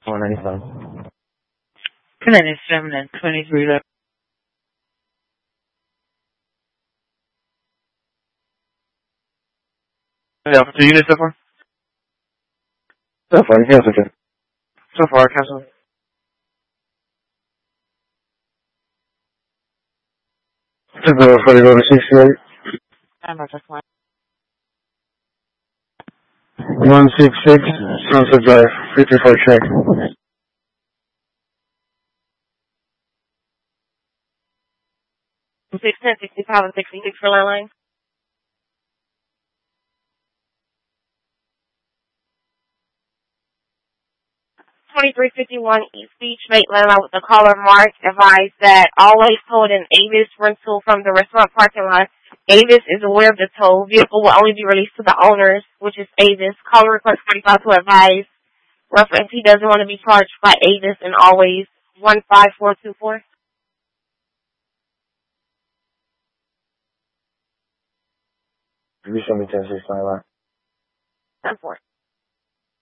495. 297 and 23 left. Yeah, for 2 units so far? So far, cancel check. So far, cancel. To go for the over 68. I'm not just one. 166, Sunset Drive, 54 check. 610, 65, and 66 for landline. 2351 East Beach, make landline with the caller Mark. Advise that always hold an Avis rental from the restaurant parking lot. Avis is aware of the tow. Vehicle will only be released to the owners, which is Avis. Caller request 45 to advise. Reference, he doesn't want to be charged by Avis and always 15424. You send me 1069 line. 10-4.